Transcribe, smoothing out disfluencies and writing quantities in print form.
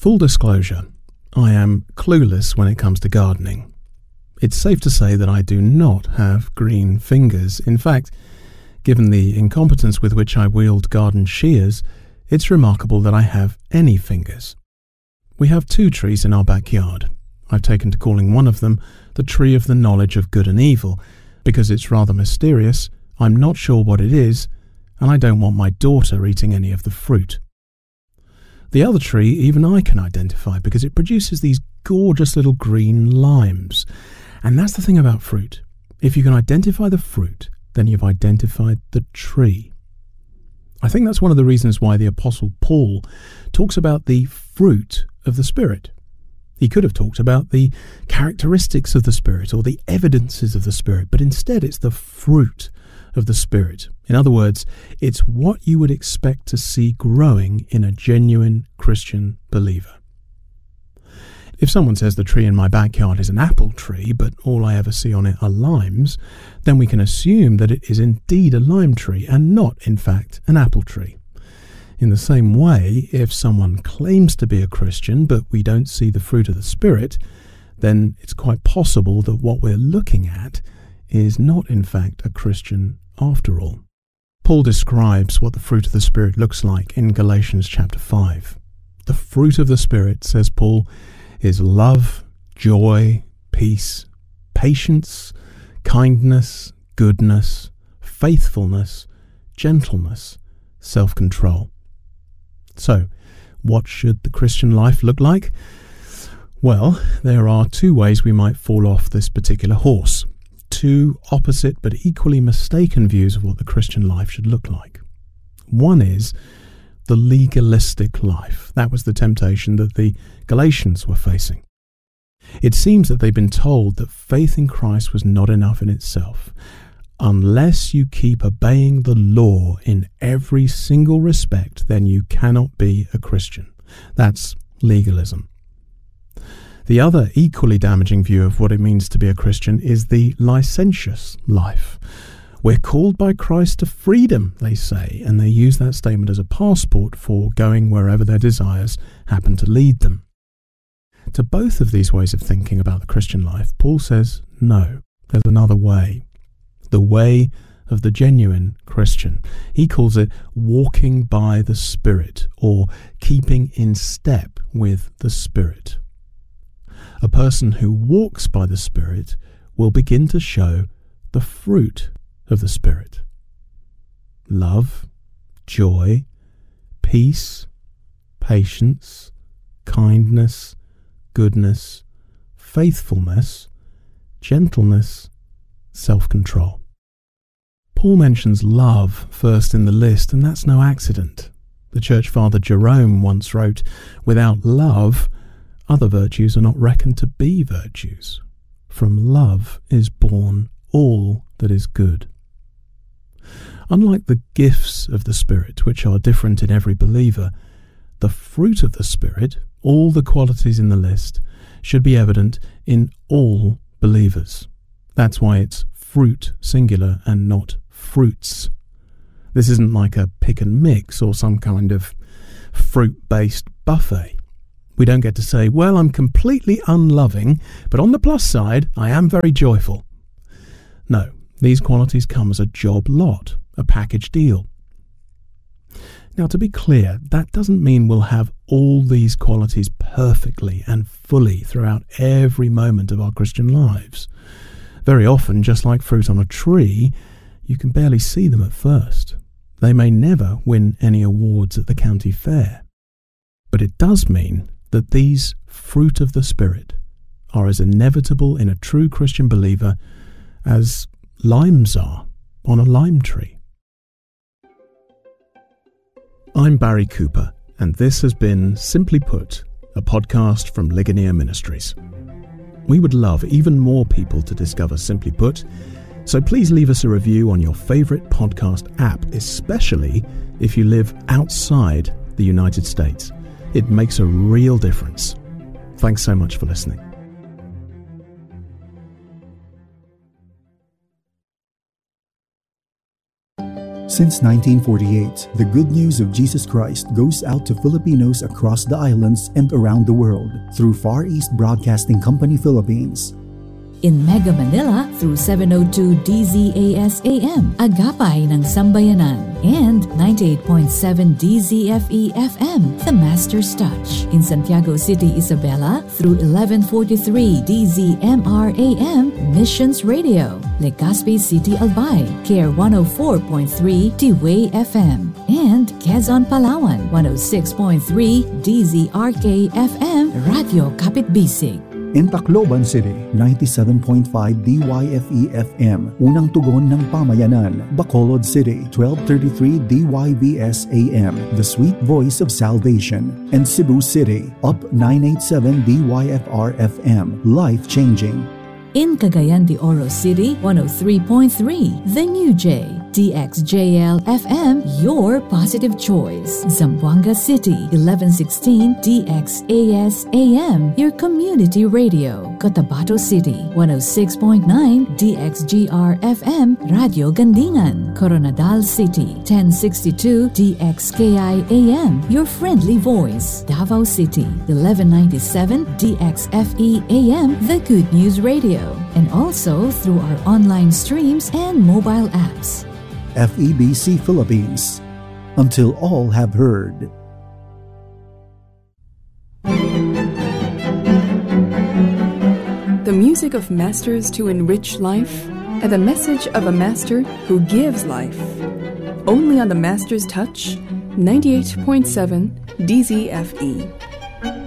Full disclosure, I am clueless when it comes to gardening. It's safe to say that I do not have green fingers. In fact, given the incompetence with which I wield garden shears, it's remarkable that I have any fingers. We have 2 trees in our backyard. I've taken to calling one of them the tree of the knowledge of good and evil, because it's rather mysterious, I'm not sure what it is, and I don't want my daughter eating any of the fruit. The other tree even I can identify because it produces these gorgeous little green limes. And that's the thing about fruit. If you can identify the fruit, then you've identified the tree. I think that's one of the reasons why the Apostle Paul talks about the fruit of the Spirit. He could have talked about the characteristics of the Spirit or the evidences of the Spirit, but instead it's the fruit of the Spirit. In other words, it's what you would expect to see growing in a genuine Christian believer. If someone says the tree in my backyard is an apple tree, but all I ever see on it are limes, then we can assume that it is indeed a lime tree and not, in fact, an apple tree. In the same way, if someone claims to be a Christian, but we don't see the fruit of the Spirit, then it's quite possible that what we're looking at is not, in fact, a Christian after all. Paul describes what the fruit of the Spirit looks like in Galatians chapter 5. The fruit of the Spirit, says Paul, is love, joy, peace, patience, kindness, goodness, faithfulness, gentleness, self-control. So, what should the Christian life look like? Well, there are 2 ways we might fall off this particular horse. 2 opposite but equally mistaken views of what the Christian life should look like. One is the legalistic life. That was the temptation that the Galatians were facing. It seems that they've been told that faith in Christ was not enough in itself. Unless you keep obeying the law in every single respect, then you cannot be a Christian. That's legalism. The other equally damaging view of what it means to be a Christian is the licentious life. We're called by Christ to freedom, they say, and they use that statement as a passport for going wherever their desires happen to lead them. To both of these ways of thinking about the Christian life, Paul says, no, there's another way. The way of the genuine Christian. He calls it walking by the Spirit, or keeping in step with the Spirit. A person who walks by the Spirit will begin to show the fruit of the Spirit. Love, joy, peace, patience, kindness, goodness, faithfulness, gentleness, self-control. Paul mentions love first in the list, and that's no accident. The church father Jerome once wrote, "Without love, other virtues are not reckoned to be virtues. From love is born all that is good." Unlike the gifts of the Spirit, which are different in every believer, the fruit of the Spirit, all the qualities in the list, should be evident in all believers. That's why it's fruit singular and not fruits. This isn't like a pick and mix or some kind of fruit-based buffet. We don't get to say, well, I'm completely unloving, but on the plus side, I am very joyful. No, these qualities come as a job lot, a package deal. Now, to be clear, that doesn't mean we'll have all these qualities perfectly and fully throughout every moment of our Christian lives. Very often, just like fruit on a tree, you can barely see them at first. They may never win any awards at the county fair. But it does mean that these fruit of the Spirit are as inevitable in a true Christian believer as limes are on a lime tree. I'm Barry Cooper, and this has been Simply Put, a podcast from Ligonier Ministries. We would love even more people to discover Simply Put, so please leave us a review on your favourite podcast app, especially if you live outside the United States. It makes a real difference. Thanks so much for listening. Since 1948, the good news of Jesus Christ goes out to Filipinos across the islands and around the world through Far East Broadcasting Company Philippines. In Mega Manila through 702 DZAS AM, Agapay ng Sambayanan, and 98.7 DZFE FM, The Master's Touch. In Santiago City, Isabela through 1143 DZMR AM, Missions Radio. Legazpi City, Albay, Care 104.3 T-Way FM. And Quezon, Palawan, 106.3 DZRK FM, Radio Kapitbisig. In Tacloban City, 97.5 DYFE FM, Unang Tugon ng Pamayanan. Bacolod City, 1233 DYVS AM, The Sweet Voice of Salvation. And Cebu City, Up 987 DYFR FM, Life Changing. In Cagayan de Oro City, 103.3 The New J, DXJL FM, your positive choice. Zamboanga City, 1116 DXAS AM, your community radio. Cotabato City, 106.9 DXGR FM, Radio Gandingan. Coronadal City, 1062 DXKI AM, your friendly voice. Davao City, 1197 DXFE AM, the Good News Radio. And also through our online streams and mobile apps. FEBC Philippines, until all have heard. The music of masters to enrich life, and the message of a master who gives life. Only on the Master's Touch, 98.7 DZFE.